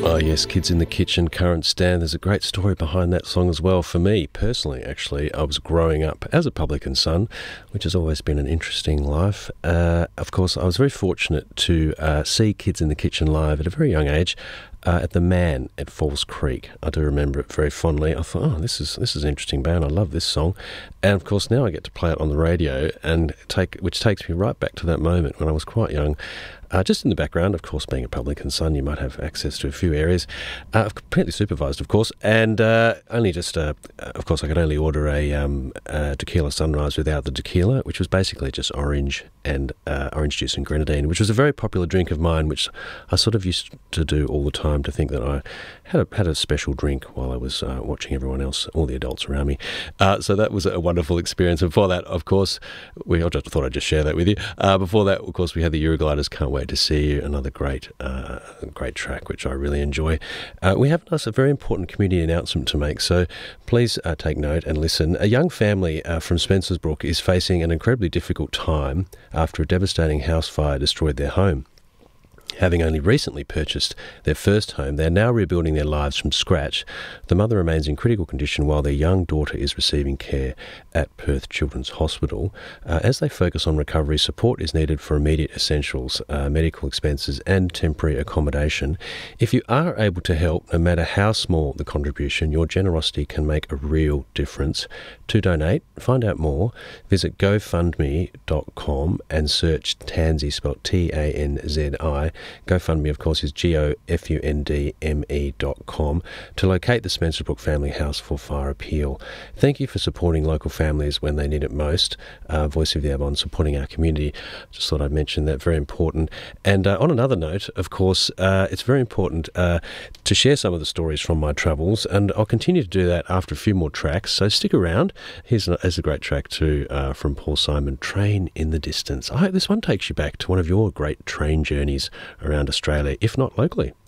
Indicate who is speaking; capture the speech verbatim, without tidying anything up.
Speaker 1: Oh yes, Kids in the Kitchen, Current Stand. There's a great story behind that song as well. For me, personally, actually, I was growing up as a publican son, which has always been an interesting life. Uh, of course, I was very fortunate to uh, see Kids in the Kitchen live at a very young age. Uh, at the Man at Falls Creek. I do remember it very fondly. I thought, oh, this is this is an interesting band. I love this song. And of course, now I get to play it on the radio, and take which takes me right back to that moment when I was quite young. Uh, just in the background, of course, being a publican son, you might have access to a few areas. Uh, completely supervised, of course, and uh, only just, uh, of course, I could only order a, um, a tequila sunrise without the tequila, which was basically just orange and uh, orange juice and grenadine, which was a very popular drink of mine, which I sort of used to do all the time, to think that I had a, had a special drink while I was uh, watching everyone else, all the adults around me. Uh, so that was a wonderful experience. And before that, of course, we I just thought I'd just share that with you. Uh, before that, of course, we had the Eurogliders, Can't Wait to See You, another great uh, great track, which I really enjoy. Uh, we have a very important community announcement to make, so please uh, take note and listen. A young family uh, from Spencer's Brook is facing an incredibly difficult time after a devastating house fire destroyed their home. Having only recently purchased their first home, they are now rebuilding their lives from scratch. The mother remains in critical condition while their young daughter is receiving care at Perth Children's Hospital. Uh, as they focus on recovery, support is needed for immediate essentials, uh, medical expenses and temporary accommodation. If you are able to help, no matter how small the contribution, your generosity can make a real difference. To donate, find out more, visit go fund me dot com and search Tanzi, spelled T A N Z I. GoFundMe, of course, is G O F U N D M E dot com to locate the Spencer Brook Family House for Fire Appeal. Thank you for supporting local families when they need it most. Uh, Voice of the Avon, supporting our community. Just thought I'd mention that, very important. And uh, on another note, of course, uh, it's very important uh, to share some of the stories from my travels, and I'll continue to do that after a few more tracks, so stick around. Here's a, here's a great track too uh, from Paul Simon, Train in the Distance. I hope this one takes you back to one of your great train journeys around Australia, if not locally.